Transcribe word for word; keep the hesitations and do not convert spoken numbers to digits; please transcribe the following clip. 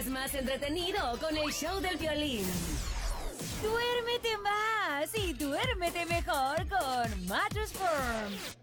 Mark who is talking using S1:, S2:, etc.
S1: más entretenido con el show del violín.
S2: Duérmete más y duérmete mejor con Mattress Firm.